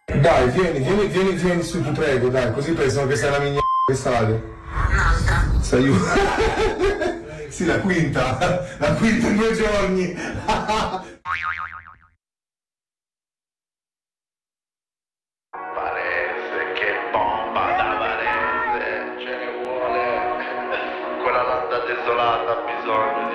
Dai, vieni su, ti prego, dai, così pensano che sei una migna quest'aria. Un'altra. Sei Sì, la quinta in 2 giorni. Varese, che bomba da Varese, ce ne vuole. Quella landa desolata ha bisogno